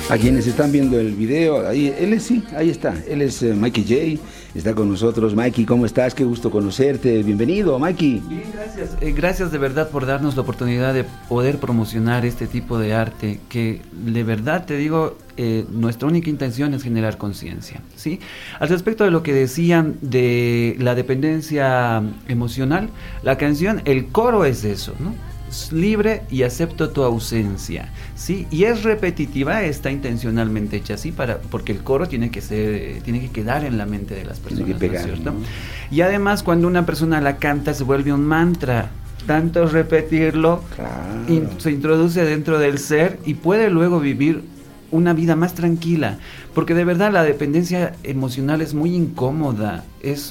A quienes están viendo el video, ahí, él es, sí, ahí está, él es Mikey J, está con nosotros. Mikey, ¿cómo estás? Qué gusto conocerte, bienvenido, Mikey. Bien, gracias. Gracias de verdad por darnos la oportunidad de poder promocionar este tipo de arte, que de verdad te digo, nuestra única intención es generar conciencia, ¿sí? Al respecto de lo que decían de la dependencia emocional, la canción, el coro es eso, ¿no? Libre y acepto tu ausencia, ¿sí? Y es repetitiva, está intencionalmente hecha así porque el coro tiene que quedar en la mente de las personas, tiene que pegar, ¿no es cierto? ¿no? Y además cuando una persona la canta se vuelve un mantra, tanto repetirlo, Claro. se introduce dentro del ser y puede luego vivir una vida más tranquila, porque de verdad la dependencia emocional es muy incómoda, es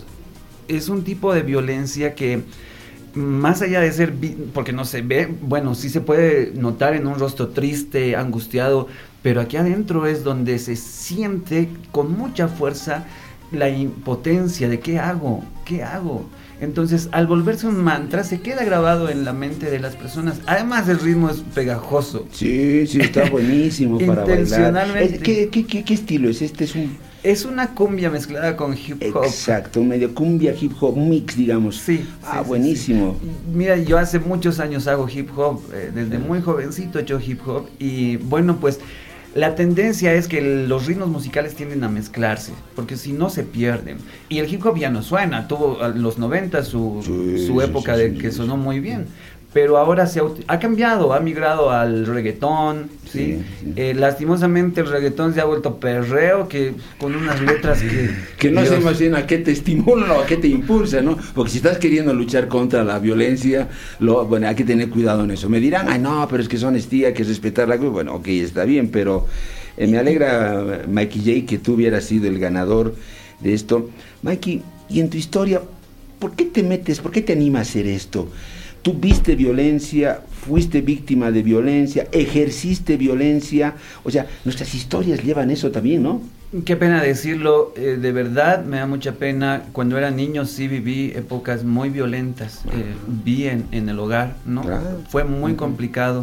un tipo de violencia que más allá de ser, porque no se ve, bueno, sí se puede notar en un rostro triste, angustiado, pero aquí adentro es donde se siente con mucha fuerza la impotencia de ¿qué hago? ¿Qué hago? Entonces, al volverse un mantra, se queda grabado en la mente de las personas. Además, el ritmo es pegajoso. Sí, sí, está buenísimo para bailar. Intencionalmente. ¿Qué estilo es? Es una cumbia mezclada con hip hop. Exacto, un medio cumbia, hip hop, un mix, digamos. Sí. Buenísimo. Sí. Mira, yo hace muchos años hago hip hop, desde muy jovencito he hecho hip hop y bueno, pues la tendencia es que los ritmos musicales tienden a mezclarse, porque si no se pierden. Y el hip hop ya no suena, tuvo a los 90 su época de que sonó muy bien. Pero ahora ha cambiado, ha migrado al reggaetón, ¿sí? Lastimosamente el reggaetón se ha vuelto perreo, que con unas letras que no sé más bien a qué te estimulan o a qué te impulsa, ¿no? Porque si estás queriendo luchar contra la violencia, bueno, hay que tener cuidado en eso. Me dirán, ay no, pero es que son hay que respetar la... Bueno, ok, está bien, pero me alegra, Mikey J, que tú hubieras sido el ganador de esto. Mikey, y en tu historia, ¿por qué te animas a hacer esto? Tú viste violencia, fuiste víctima de violencia, ejerciste violencia, o sea, nuestras historias llevan eso también, ¿no? Qué pena decirlo, de verdad me da mucha pena. Cuando era niño sí viví épocas muy violentas, vi en el hogar, ¿no? Claro. Fue muy complicado.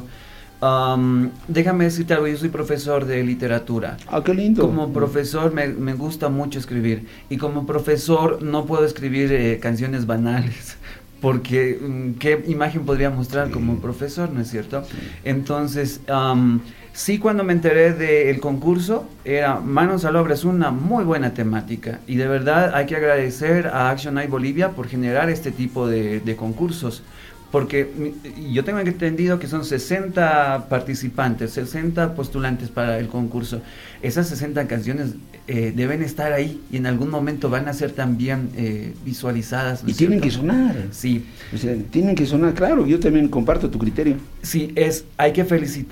Déjame decirte algo, yo soy profesor de literatura. Qué lindo. Como profesor me gusta mucho escribir, y como profesor no puedo escribir canciones banales, porque ¿qué imagen podría mostrar como profesor, no es cierto? Sí. Entonces, sí, cuando me enteré del concurso, era Manos a la Obra, es una muy buena temática, y de verdad hay que agradecer a Action Night Bolivia por generar este tipo de concursos, porque yo tengo entendido que son 60 participantes, 60 postulantes para el concurso. Esas 60 canciones deben estar ahí y en algún momento van a ser también visualizadas, ¿no? Y tienen que sonar. Sí. O sea, tienen que sonar, claro, yo también comparto tu criterio. Sí, hay que felicitar